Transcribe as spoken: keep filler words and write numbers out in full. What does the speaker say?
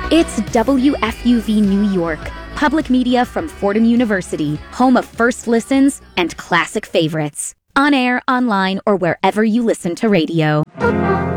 It's W F U V New York, public media from Fordham University, home of first listens and classic favorites. On air, online, or wherever you listen to radio.